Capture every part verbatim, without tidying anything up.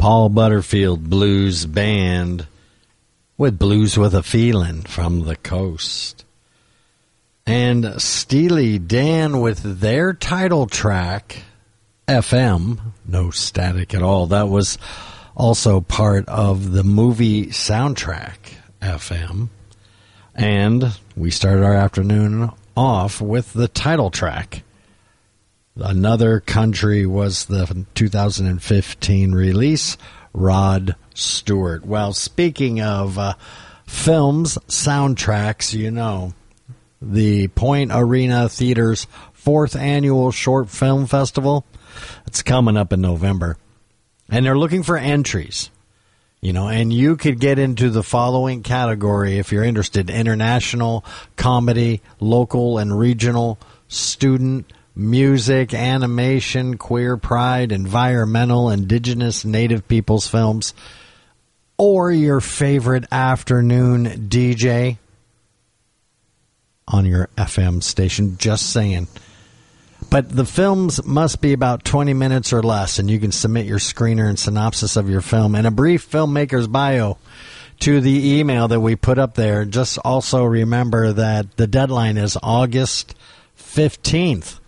Paul Butterfield Blues Band with Blues with a Feeling from the Coast. And Steely Dan with their title track, F M, no static at all. That was also part of the movie soundtrack, F M. And we started our afternoon off with the title track. Another Country was the two thousand fifteen release, Rod Stewart. Well, speaking of uh, films, soundtracks, you know, the Point Arena Theater's fourth annual Short Film Festival, it's coming up in November. And they're looking for entries, you know, and you could get into the following category if you're interested: international, comedy, local and regional, student, music, animation, queer pride, environmental, indigenous, native peoples films, or your favorite afternoon D J on your F M station. Just saying. But the films must be about twenty minutes or less, and you can submit your screener and synopsis of your film and a brief filmmaker's bio to the email that we put up there. Just also remember that the deadline is August fifteenth.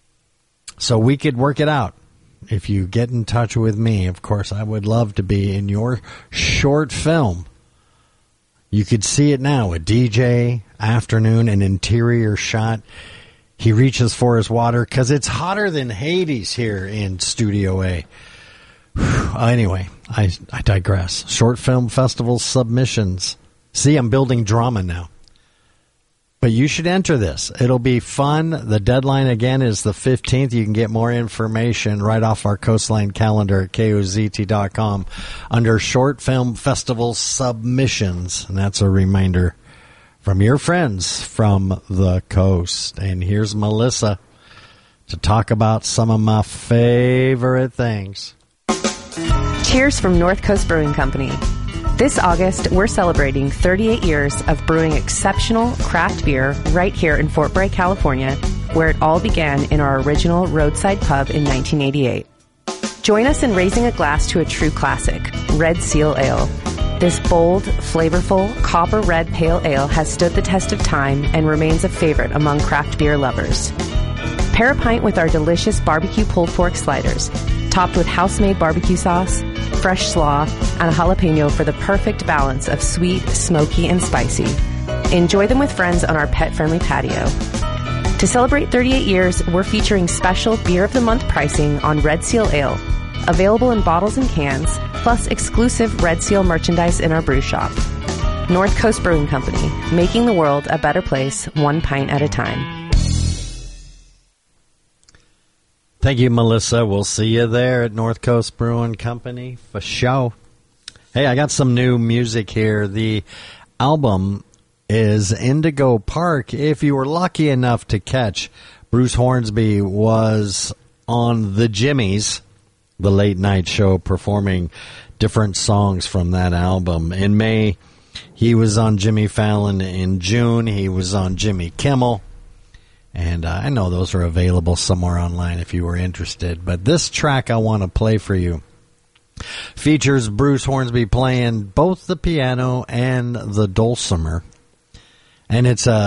So we could work it out. If you get in touch with me, of course, I would love to be in your short film. You could see it now, a D J, afternoon, an interior shot. He reaches for his water because it's hotter than Hades here in Studio A. Whew. Anyway, I, I digress. Short Film Festival submissions. See, I'm building drama now. But you should enter this. It'll be fun. The deadline, again, is the fifteenth. You can get more information right off our Coastline calendar at K O Z T dot com under Short Film Festival submissions. And that's a reminder from your friends from the coast. And here's Melissa to talk about some of my favorite things. Cheers from North Coast Brewing Company. This August, we're celebrating thirty-eight years of brewing exceptional craft beer right here in Fort Bragg, California, where it all began in our original roadside pub in nineteen eighty-eight. Join us in raising a glass to a true classic, Red Seal Ale. This bold, flavorful, copper red pale ale has stood the test of time and remains a favorite among craft beer lovers. Pair a pint with our delicious barbecue pulled pork sliders, topped with house-made barbecue sauce, fresh slaw, and a jalapeno for the perfect balance of sweet, smoky, and spicy. Enjoy them with friends on our pet-friendly patio. To celebrate thirty-eight years, we're featuring special Beer of the Month pricing on Red Seal Ale, available in bottles and cans, plus exclusive Red Seal merchandise in our brew shop. North Coast Brewing Company, making the world a better place, one pint at a time. Thank you, Melissa. We'll see you there at North Coast Brewing Company for show. Hey, I got some new music here. The album is Indigo Park. If you were lucky enough to catch, Bruce Hornsby was on The Jimmys, the late night show, performing different songs from that album. In May, he was on Jimmy Fallon. In June, he was on Jimmy Kimmel. And uh, I know those are available somewhere online if you were interested. But this track I want to play for you features Bruce Hornsby playing both the piano and the dulcimer. And it's a